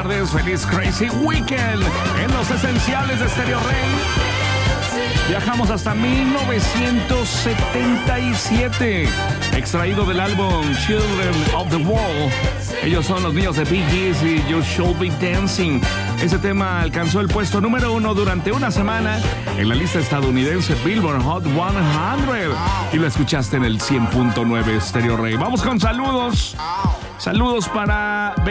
tardes, feliz Crazy Weekend en los esenciales de Stereo Rey. Viajamos hasta 1977, extraído del álbum Children of the World. Ellos son los niños de Bee Gees y You Should Be Dancing. Ese tema alcanzó el puesto número 1 durante una semana en la lista estadounidense Billboard Hot 100 y lo escuchaste en el 100.9 Stereo Rey. Vamos con saludos. Saludos para